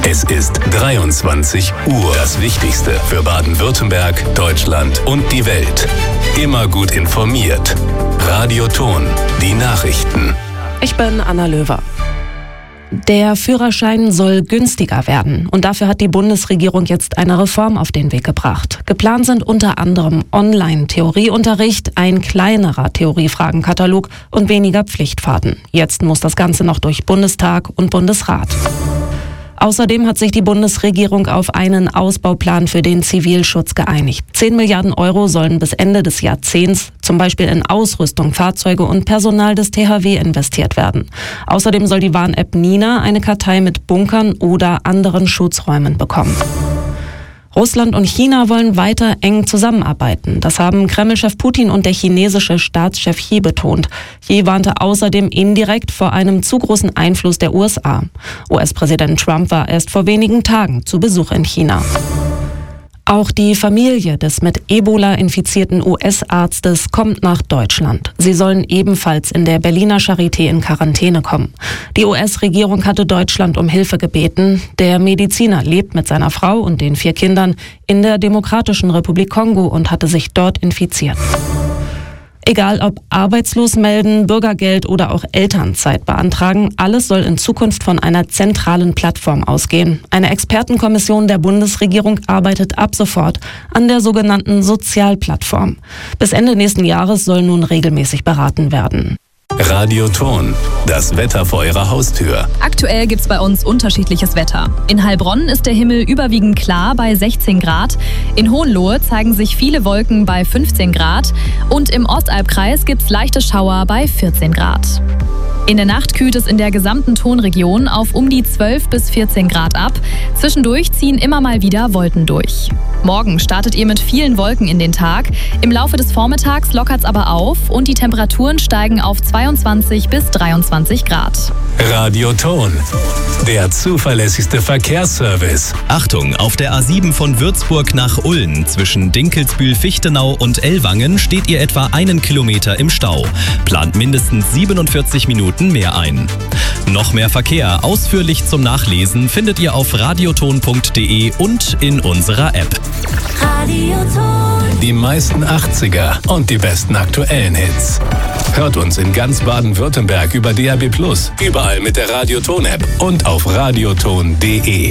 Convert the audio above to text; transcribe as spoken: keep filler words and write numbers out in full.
Es ist dreiundzwanzig Uhr. Das Wichtigste für Baden-Württemberg, Deutschland und die Welt. Immer gut informiert. Radioton, die Nachrichten. Ich bin Anna Löwer. Der Führerschein soll günstiger werden und dafür hat die Bundesregierung jetzt eine Reform auf den Weg gebracht. Geplant sind unter anderem Online-Theorieunterricht, ein kleinerer Theoriefragenkatalog und weniger Pflichtfahrten. Jetzt muss das Ganze noch durch Bundestag und Bundesrat. Außerdem hat sich die Bundesregierung auf einen Ausbauplan für den Zivilschutz geeinigt. zehn Milliarden Euro sollen bis Ende des Jahrzehnts zum Beispiel in Ausrüstung, Fahrzeuge und Personal des T H W investiert werden. Außerdem soll die Warn-App Nina eine Kartei mit Bunkern oder anderen Schutzräumen bekommen. Russland und China wollen weiter eng zusammenarbeiten. Das haben Kreml-Chef Putin und der chinesische Staatschef Xi betont. Xi warnte außerdem indirekt vor einem zu großen Einfluss der U S A. U S-Präsident Trump war erst vor wenigen Tagen zu Besuch in China. Auch die Familie des mit Ebola infizierten U S-Arztes kommt nach Deutschland. Sie sollen ebenfalls in der Berliner Charité in Quarantäne kommen. Die U S-Regierung hatte Deutschland um Hilfe gebeten. Der Mediziner lebt mit seiner Frau und den vier Kindern in der Demokratischen Republik Kongo und hatte sich dort infiziert. Egal ob arbeitslos melden, Bürgergeld oder auch Elternzeit beantragen, alles soll in Zukunft von einer zentralen Plattform ausgehen. Eine Expertenkommission der Bundesregierung arbeitet ab sofort an der sogenannten Sozialplattform. Bis Ende nächsten Jahres soll nun regelmäßig beraten werden. Radioton, das Wetter vor Ihrer Haustür. Aktuell gibt's bei uns unterschiedliches Wetter. In Heilbronn ist der Himmel überwiegend klar bei sechzehn Grad. In Hohenlohe zeigen sich viele Wolken bei fünfzehn Grad. Und im Ostalbkreis gibt's leichte Schauer bei vierzehn Grad. In der Nacht kühlt es in der gesamten Tonregion auf um die zwölf bis vierzehn Grad ab. Zwischendurch ziehen immer mal wieder Wolken durch. Morgen startet ihr mit vielen Wolken in den Tag. Im Laufe des Vormittags lockert's aber auf und die Temperaturen steigen auf zweiundzwanzig bis dreiundzwanzig Grad. Radioton, der zuverlässigste Verkehrsservice. Achtung, auf der A sieben von Würzburg nach Ulm zwischen Dinkelsbühl-Fichtenau und Ellwangen steht ihr etwa einen Kilometer im Stau. Plant mindestens siebenundvierzig Minuten mehr ein. Noch mehr Verkehr ausführlich zum Nachlesen findet ihr auf radioton punkt de und in unserer App. Radioton. Die meisten achtziger und die besten aktuellen Hits. Hört uns in ganz Baden-Württemberg über D A B plus, überall mit der Radioton-App und auf radioton punkt de.